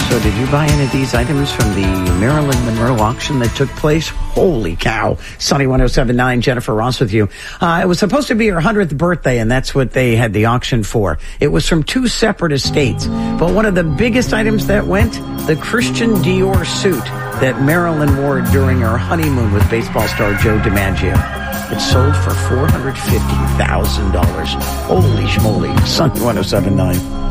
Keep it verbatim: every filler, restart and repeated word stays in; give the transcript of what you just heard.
So did you buy any of these items from the Marilyn Monroe auction that took place? Holy cow. Sunny one oh seven point nine, Jennifer Ross with you. Uh, it was supposed to be her hundredth birthday, and that's what they had the auction for. It was from two separate estates. But one of the biggest items that went, the Christian Dior suit that Marilyn wore during her honeymoon with baseball star Joe DiMaggio. It sold for four hundred fifty thousand dollars. Holy schmoly. Sunny one oh seven point nine.